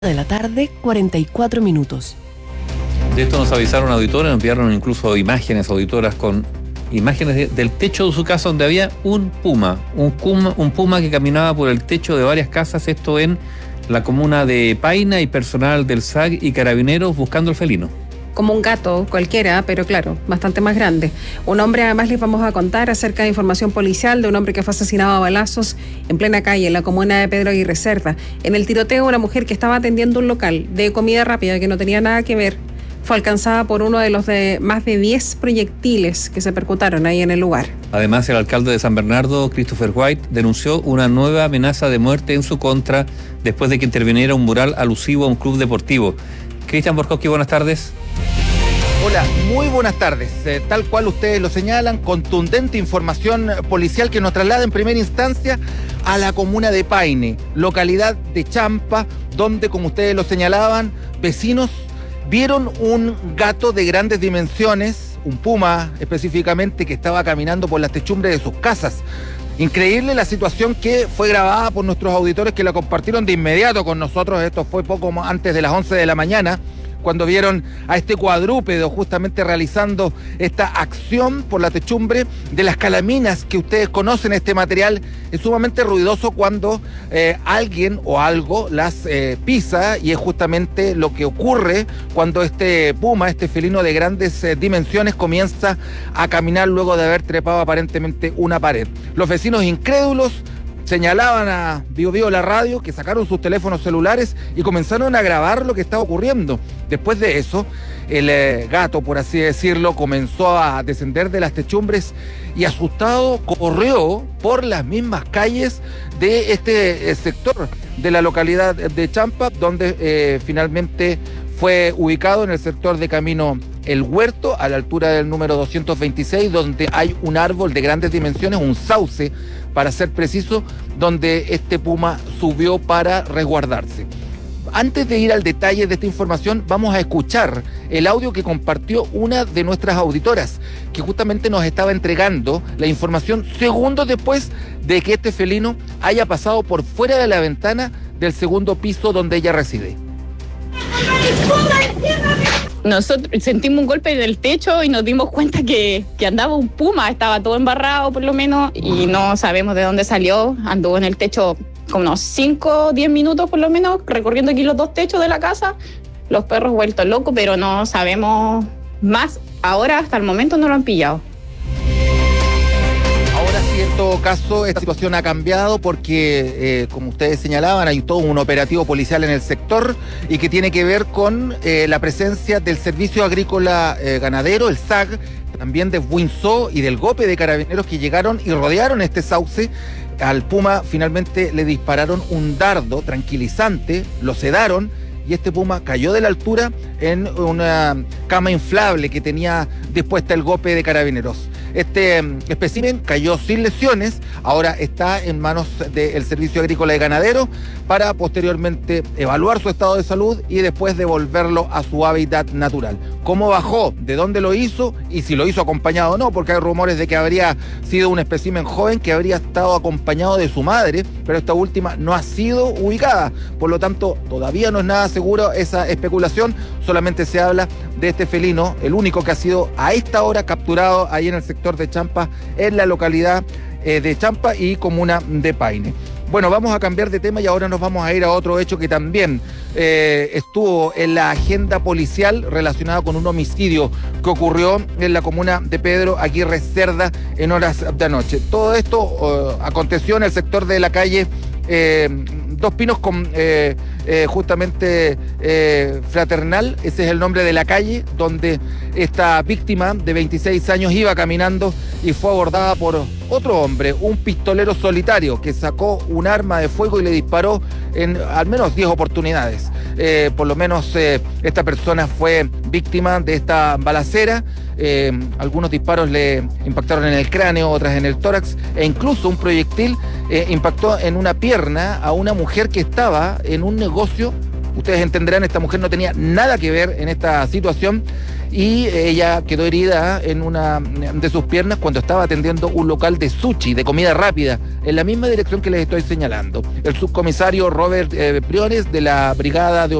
de la tarde, 44 minutos. De esto nos avisaron auditores, nos enviaron incluso imágenes auditoras con imágenes del techo de su casa donde había un puma que caminaba por el techo de varias casas, esto en la comuna de Paina, y personal del SAG y carabineros buscando el felino. Como un gato cualquiera, pero claro, bastante más grande. Un hombre, además les vamos a contar acerca de información policial de un hombre que fue asesinado a balazos en plena calle, en la comuna de Pedro Aguirre Cerda. En el tiroteo, una mujer que estaba atendiendo un local de comida rápida que no tenía nada que ver, fue alcanzada por uno de los más de 10 proyectiles que se percutaron ahí en el lugar. Además, el alcalde de San Bernardo, Christopher White, denunció una nueva amenaza de muerte en su contra después de que interviniera un mural alusivo a un club deportivo. Cristian Borkowski, buenas tardes. Hola, muy buenas tardes. Tal cual ustedes lo señalan, contundente información policial que nos traslada en primera instancia a la comuna de Paine, localidad de Champa, donde, como ustedes lo señalaban, vecinos vieron un gato de grandes dimensiones, un puma específicamente, que estaba caminando por las techumbres de sus casas. Increíble la situación que fue grabada por nuestros auditores, que la compartieron de inmediato con nosotros. Esto fue poco antes de las 11 de la mañana, cuando vieron a este cuadrúpedo justamente realizando esta acción por la techumbre de las calaminas, que ustedes conocen. Este material es sumamente ruidoso cuando alguien o algo las pisa, y es justamente lo que ocurre cuando este puma, este felino de grandes dimensiones, comienza a caminar luego de haber trepado aparentemente una pared. Los vecinos incrédulos señalaban a Bio Bio la radio, que sacaron sus teléfonos celulares y comenzaron a grabar lo que estaba ocurriendo. Después de eso, el gato, por así decirlo, comenzó a descender de las techumbres y, asustado, corrió por las mismas calles de este sector de la localidad de Champa, donde finalmente fue ubicado en el sector de Camino El Huerto, a la altura del número 226, donde hay un árbol de grandes dimensiones, un sauce, para ser preciso, donde este puma subió para resguardarse. Antes de ir al detalle de esta información, vamos a escuchar el audio que compartió una de nuestras auditoras, que justamente nos estaba entregando la información segundos después de que este felino haya pasado por fuera de la ventana del segundo piso donde ella reside. Nosotros sentimos un golpe en el techo y nos dimos cuenta que andaba un puma, estaba todo embarrado por lo menos, y no sabemos de dónde salió. Anduvo en el techo como unos 5 o 10 minutos por lo menos, recorriendo aquí los dos techos de la casa. Los perros vueltos locos, pero no sabemos más. Ahora, hasta el momento, no lo han pillado. Ahora sí, en todo caso, esta situación ha cambiado porque, como ustedes señalaban, hay todo un operativo policial en el sector, y que tiene que ver con la presencia del Servicio Agrícola Ganadero, el SAG, también de Buinzó y del GOPE de Carabineros, que llegaron y rodearon este sauce. Al puma finalmente le dispararon un dardo tranquilizante, lo sedaron, y este puma cayó de la altura en una cama inflable que tenía dispuesta el GOPE de Carabineros. Este espécimen cayó sin lesiones, ahora está en manos del Servicio Agrícola y Ganadero para posteriormente evaluar su estado de salud y después devolverlo a su hábitat natural. ¿Cómo bajó? ¿De dónde lo hizo? Y si lo hizo acompañado o no, porque hay rumores de que habría sido un espécimen joven que habría estado acompañado de su madre, pero esta última no ha sido ubicada. Por lo tanto, todavía no es nada seguro esa especulación, solamente se habla de este felino, el único que ha sido a esta hora capturado ahí en el sector de Champa, en la localidad de Champa y comuna de Paine. Bueno, vamos a cambiar de tema y ahora nos vamos a ir a otro hecho que también estuvo en la agenda policial, relacionado con un homicidio que ocurrió en la comuna de Pedro Aguirre Cerda en horas de anoche. Todo esto aconteció en el sector de la calle Dos Pinos con justamente Fraternal, ese es el nombre de la calle, donde esta víctima de 26 años iba caminando y fue abordada por otro hombre, un pistolero solitario, que sacó un arma de fuego y le disparó en al menos 10 oportunidades. Por lo menos esta persona fue víctima de esta balacera. Algunos disparos le impactaron en el cráneo, otras en el tórax, e incluso un proyectil impactó en una pierna a una mujer que estaba en un negocio. Ustedes entenderán, esta mujer no tenía nada que ver en esta situación, y ella quedó herida en una de sus piernas cuando estaba atendiendo un local de sushi, de comida rápida, en la misma dirección que les estoy señalando. El subcomisario Robert Briones, de la Brigada de